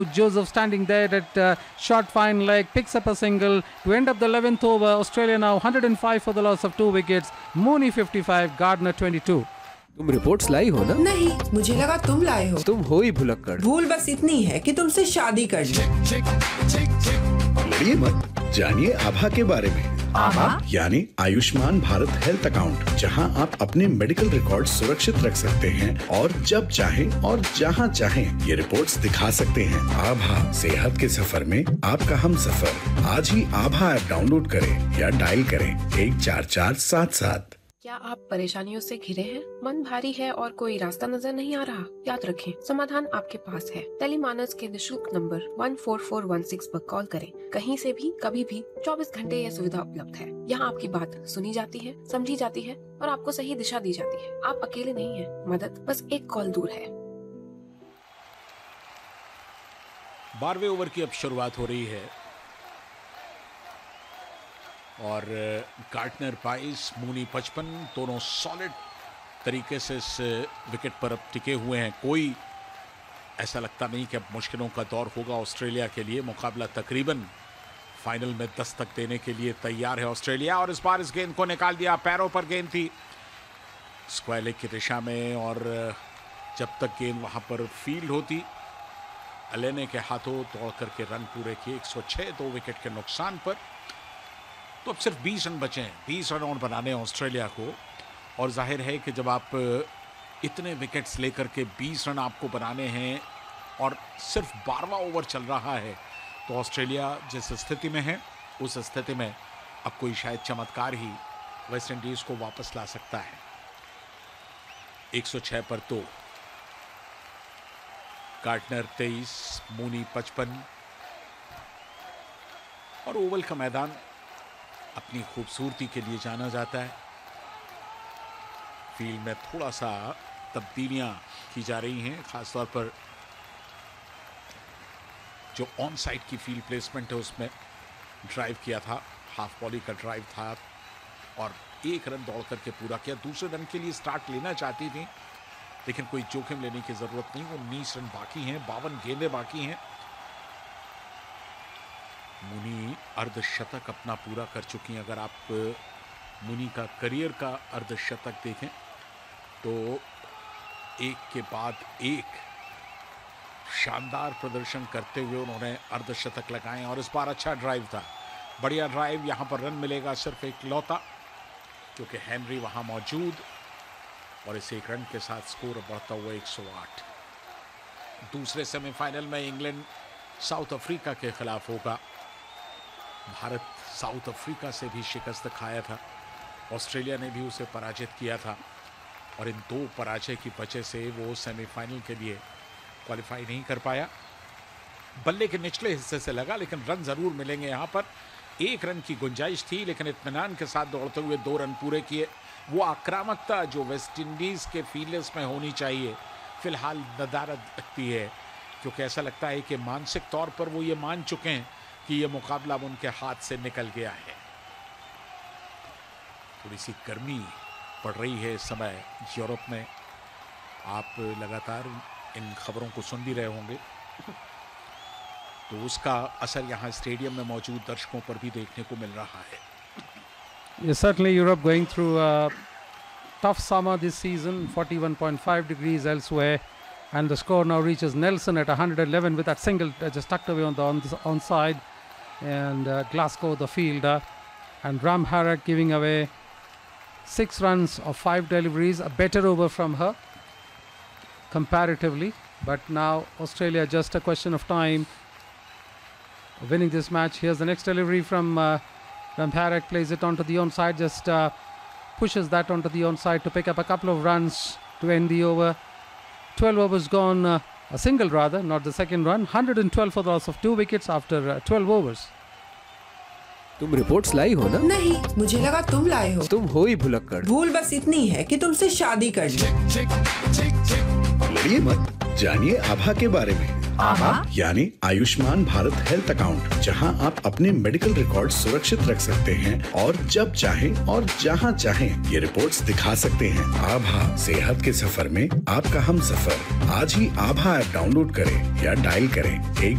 Joseph standing there at short fine leg, picks up a single to end up the 11th over. Australia now 105 for the loss of 2 wickets. Mooney 55, Gardner 22. तुम reports लाई हो ना? नहीं, मुझे लगा तुम लाए हो। तुम हो ही भुलक्कड़। भूल बस इतनी है कि तुमसे शादी कर ली। लड़िए मत, जानिए आभा के बारे में। आभा यानी आयुष्मान भारत हेल्थ अकाउंट, जहां आप अपने मेडिकल रिकॉर्ड सुरक्षित रख सकते हैं और जब चाहें और जहां चाहें ये रिपोर्ट्स दिखा सकते हैं। आभा, सेहत के सफर में आपका हम सफर। आज ही आभा ऐप डाउनलोड करें या डायल करें 14477। क्या आप परेशानियों से घिरे हैं? मन भारी है और कोई रास्ता नजर नहीं आ रहा? याद रखें, समाधान आपके पास है। टेलीमानस के निशुल्क नंबर 14416 पर कॉल करें। कहीं से भी, कभी भी, 24 घंटे यह सुविधा उपलब्ध है। यहाँ आपकी बात सुनी जाती है, समझी जाती है और आपको सही दिशा दी जाती है। आप अकेले नहीं हैं, मदद बस एक कॉल दूर है। 12वें ओवर की अब शुरुआत हो रही है और गार्डनर 22, मूनी 55, दोनों सॉलिड तरीके से इस विकेट पर अब टिके हुए हैं। कोई ऐसा लगता नहीं कि अब मुश्किलों का दौर होगा ऑस्ट्रेलिया के लिए। मुकाबला तकरीबन फाइनल में दस्तक देने के लिए तैयार है ऑस्ट्रेलिया। और इस बार इस गेंद को निकाल दिया, पैरों पर गेंद थी स्क्वायर लेग की दिशा में, और जब तक गेंद वहां पर फील्ड होती, अलेने के हाथों दौड़ करके रन पूरे किए 106, 2 विकेट के नुकसान पर। तो अब सिर्फ 20 रन बचे हैं, 20 रन और बनाने हैं ऑस्ट्रेलिया को। और जाहिर है कि जब आप इतने विकेट्स लेकर के 20 रन आपको बनाने हैं और सिर्फ 12वां ओवर चल रहा है, तो ऑस्ट्रेलिया जिस स्थिति में है उस स्थिति में अब कोई शायद चमत्कार ही वेस्ट इंडीज को वापस ला सकता है। 106 पर 2, गार्डनर 23, मूनी 55। और ओवल का मैदान अपनी खूबसूरती के लिए जाना जाता है। फील्ड में थोड़ा सा तब्दीलियां की जा रही हैं, खासतौर पर जो ऑन साइड की फील्ड प्लेसमेंट है उसमें ड्राइव किया था, हाफ वॉली का ड्राइव था और 1 रन दौड़ करके पूरा किया। दूसरे रन के लिए स्टार्ट लेना चाहती थी लेकिन कोई जोखिम लेने की जरूरत नहीं। 19 रन बाकी हैं, 52 गेंदें बाकी हैं। मुनी अर्धशतक अपना पूरा कर चुकी हैं। अगर आप मुनी का करियर का अर्धशतक देखें तो एक के बाद एक शानदार प्रदर्शन करते हुए उन्होंने अर्धशतक लगाए और इस बार अच्छा ड्राइव था, बढ़िया ड्राइव। यहां पर रन मिलेगा सिर्फ एक लौता क्योंकि हेनरी वहां मौजूद, और इस 1 रन के साथ स्कोर बढ़ता हुआ 108। दूसरे सेमीफाइनल में इंग्लैंड साउथ अफ्रीका के खिलाफ होगा। भारत साउथ अफ्रीका से भी शिकस्त खाया था, ऑस्ट्रेलिया ने भी उसे पराजित किया था और इन 2 पराजय की वजह से वो सेमीफाइनल के लिए क्वालिफाई नहीं कर पाया। बल्ले के निचले हिस्से से लगा लेकिन रन जरूर मिलेंगे। यहाँ पर 1 रन की गुंजाइश थी लेकिन इत्मीनान के साथ दौड़ते हुए 2 रन पूरे किए। वो आक्रामकता जो वेस्ट इंडीज के फील्डर्स में होनी चाहिए फिलहाल नदारद रखती है, क्योंकि ऐसा लगता है कि मानसिक तौर पर वो ये मान चुके हैं कि ये मुकाबला उनके हाथ से निकल गया है। थोड़ी सी गर्मी पड़ रही है इस समय यूरोप में, आप लगातार इन खबरों को सुन भी रहे होंगे, तो उसका असर यहाँ स्टेडियम में मौजूद दर्शकों पर भी देखने को मिल रहा है। Yes, certainly Europe going through a tough summer this season, 41.5 degrees elsewhere, and the score now reaches Nelson at 111 with that single just tucked away on the onside, and Glasgow the fielder, and Ram Harak giving away 6 runs of 5 deliveries, a better over from her comparatively, but now Australia just a question of time winning this match. Here's the next delivery from Ram Harak, plays it onto the onside, just pushes that onto the onside to pick up a couple of runs to end the over. 12 overs gone, a single rather, not the second run. 112 for the loss of 2 wickets after 12 overs. तुम reports लाई हो ना? नहीं, मुझे लगा तुम लाए हो। तुम हो ही भुलक्कड़। भूल बस इतनी है कि तुमसे शादी कर ली। लड़िए मत, जानिए आभा के बारे में। आभा यानी आयुष्मान भारत हेल्थ अकाउंट, जहां आप अपने मेडिकल रिकॉर्ड सुरक्षित रख सकते हैं और जब चाहें और जहां चाहें ये रिपोर्ट्स दिखा सकते हैं। आभा, सेहत के सफर में आपका हमसफर। आज ही आभा ऐप डाउनलोड करें या डायल करें